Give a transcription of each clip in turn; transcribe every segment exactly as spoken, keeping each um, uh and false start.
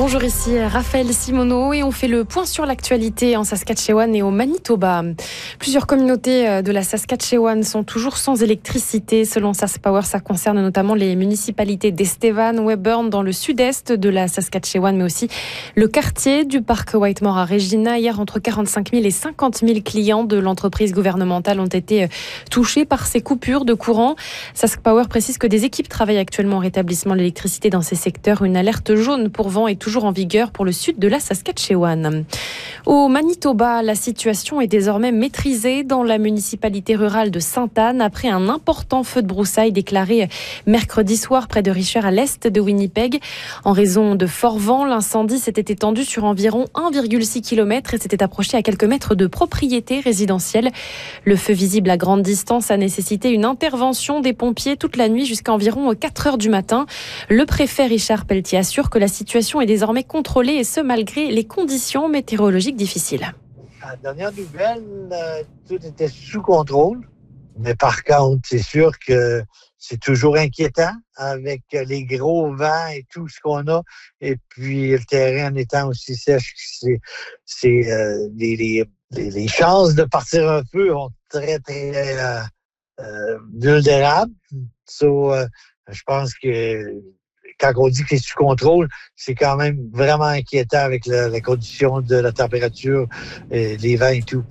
Bonjour, ici Raphaël Simoneau et on fait le point sur l'actualité en Saskatchewan et au Manitoba. Plusieurs communautés de la Saskatchewan sont toujours sans électricité. Selon SaskPower, ça concerne notamment les municipalités d'Estevan, Weyburn dans le sud-est de la Saskatchewan, mais aussi le quartier du parc Whitemore à Regina. Hier, entre quarante-cinq mille et cinquante mille clients de l'entreprise gouvernementale ont été touchés par ces coupures de courant. SaskPower précise que des équipes travaillent actuellement au rétablissement de l'électricité dans ces secteurs. Une alerte jaune pour vent est toujours en vigueur pour le sud de la Saskatchewan. Au Manitoba, la situation est désormais maîtrisée dans la municipalité rurale de Sainte-Anne après un important feu de broussailles déclaré mercredi soir près de Richer à l'est de Winnipeg. En raison de forts vents, l'incendie s'était étendu sur environ un virgule six kilomètres et s'était approché à quelques mètres de propriétés résidentielles. Le feu visible à grande distance a nécessité une intervention des pompiers toute la nuit jusqu'à environ quatre heures du matin. Le préfet Richard Pelletier assure que la situation est désormais contrôlée et ce malgré les conditions météorologiques difficiles. À la dernière nouvelle, euh, tout était sous contrôle. Mais par contre, c'est sûr que c'est toujours inquiétant avec les gros vents et tout ce qu'on a. Et puis, le terrain en étant aussi sèche, c'est, c'est euh, les, les, les chances de partir un feu sont très, très euh, euh, vulnérables. So, euh, je pense que quand on dit que c'est sous contrôle, c'est quand même vraiment inquiétant avec la, la condition de la température, et les vents et tout.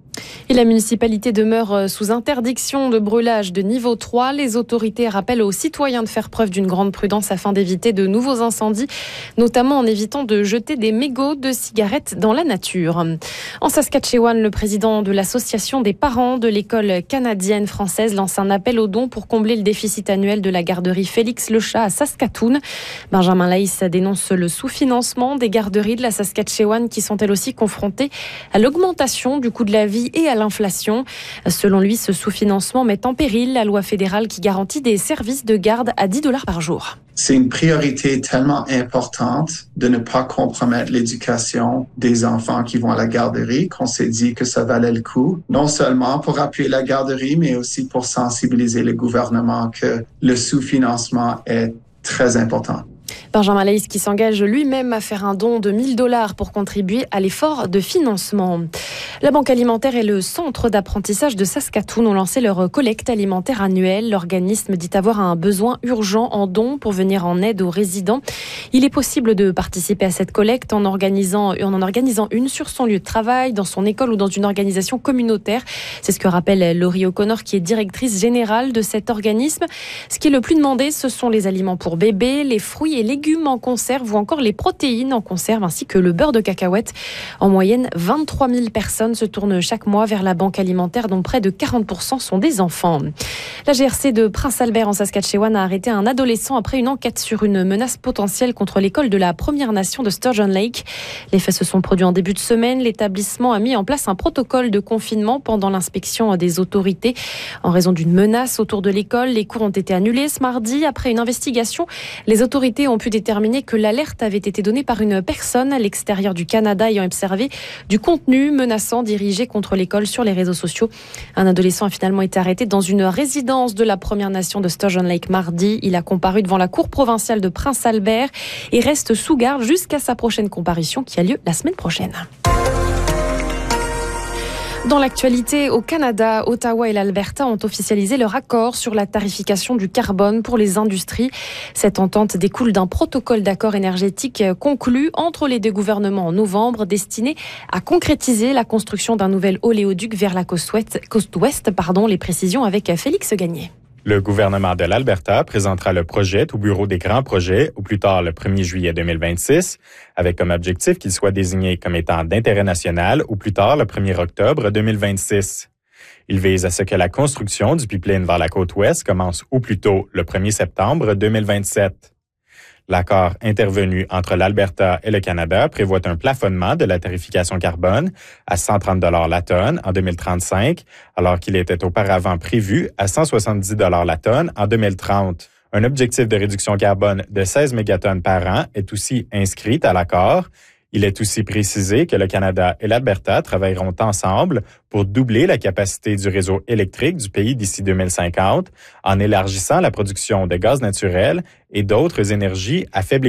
Et la municipalité demeure sous interdiction de brûlage de niveau trois. Les autorités rappellent aux citoyens de faire preuve d'une grande prudence afin d'éviter de nouveaux incendies, notamment en évitant de jeter des mégots de cigarettes dans la nature. En Saskatchewan, le président de l'association des parents de l'école canadienne française lance un appel aux dons pour combler le déficit annuel de la garderie Félix Lechat à Saskatoon. Benjamin Laïs dénonce le sous-financement des garderies de la Saskatchewan qui sont elles aussi confrontées à l'augmentation du coût de la vie et à l'inflation. Selon lui, ce sous-financement met en péril la loi fédérale qui garantit des services de garde à dix dollars par jour. C'est une priorité tellement importante de ne pas compromettre l'éducation des enfants qui vont à la garderie qu'on s'est dit que ça valait le coup, non seulement pour appuyer la garderie, mais aussi pour sensibiliser le gouvernement que le sous-financement est très important. Benjamin Laïs qui s'engage lui-même à faire un don de mille dollars pour contribuer à l'effort de financement. La Banque alimentaire et le Centre d'apprentissage de Saskatoon ont lancé leur collecte alimentaire annuelle. L'organisme dit avoir un besoin urgent en dons pour venir en aide aux résidents. Il est possible de participer à cette collecte en organisant, en en organisant une sur son lieu de travail, dans son école ou dans une organisation communautaire. C'est ce que rappelle Laurie O'Connor qui est directrice générale de cet organisme. Ce qui est le plus demandé, ce sont les aliments pour bébés, les fruits et légumes en conserve ou encore les protéines en conserve ainsi que le beurre de cacahuète. En moyenne, vingt-trois mille personnes se tournent chaque mois vers la banque alimentaire dont près de quarante pour cent sont des enfants. La G R C de Prince-Albert en Saskatchewan a arrêté un adolescent après une enquête sur une menace potentielle contre l'école de la Première Nation de Sturgeon Lake. Les faits se sont produits en début de semaine. L'établissement a mis en place un protocole de confinement pendant l'inspection des autorités. En raison d'une menace autour de l'école, les cours ont été annulés ce mardi. Après une investigation, les autorités ont pu déterminer que l'alerte avait été donnée par une personne à l'extérieur du Canada ayant observé du contenu menaçant dirigé contre l'école sur les réseaux sociaux. Un adolescent a finalement été arrêté dans une résidence de la Première Nation de Sturgeon Lake mardi. Il a comparu devant la cour provinciale de Prince-Albert et reste sous garde jusqu'à sa prochaine comparution qui a lieu la semaine prochaine. Dans l'actualité, au Canada, Ottawa et l'Alberta ont officialisé leur accord sur la tarification du carbone pour les industries. Cette entente découle d'un protocole d'accord énergétique conclu entre les deux gouvernements en novembre, destiné à concrétiser la construction d'un nouvel oléoduc vers la côte ouest. Côte ouest pardon, les précisions avec Félix Gagné. Le gouvernement de l'Alberta présentera le projet au bureau des grands projets au plus tard le premier juillet deux mille vingt-six, avec comme objectif qu'il soit désigné comme étant d'intérêt national au plus tard le premier octobre deux mille vingt-six. Il vise à ce que la construction du pipeline vers la côte ouest commence au plus tôt le premier septembre deux mille vingt-sept. L'accord intervenu entre l'Alberta et le Canada prévoit un plafonnement de la tarification carbone à cent trente dollars la tonne en deux mille trente-cinq, alors qu'il était auparavant prévu à cent soixante-dix dollars la tonne en deux mille trente. Un objectif de réduction carbone de seize mégatonnes par an est aussi inscrit à l'accord. Il est aussi précisé que le Canada et l'Alberta travailleront ensemble pour doubler la capacité du réseau électrique du pays d'ici deux mille cinquante en élargissant la production de gaz naturel et d'autres énergies à faible